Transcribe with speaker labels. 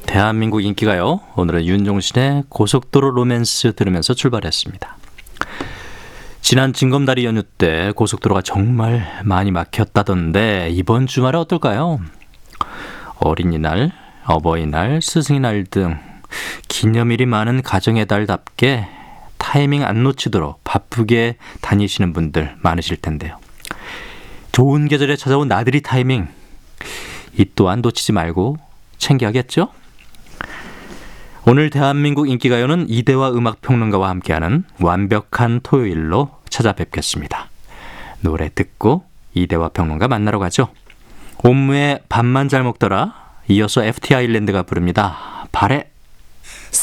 Speaker 1: 대한민국 인기가요. 오늘은 윤종신의 고속도로 로맨스 들으면서 출발했습니다. 지난 징검다리 연휴 때 고속도로가 정말 많이 막혔다던데 이번 주말에 어떨까요? 어린이날, 어버이날, 스승의날 등 기념일이 많은 가정의 달답게 타이밍 안 놓치도록 바쁘게 다니시는 분들 많으실 텐데요. 좋은 계절에 찾아온 나들이 타이밍, 이 또한 놓치지 말고 챙겨야겠죠? 오늘 대한민국 인기가요는 이대화 음악평론가와 함께하는 완벽한 토요일로 찾아뵙겠습니다. 노래 듣고 이대화 평론가 만나러 가죠. 옴무의 밥만 잘 먹더라. 이어서 FT 아일랜드가 부릅니다. 발에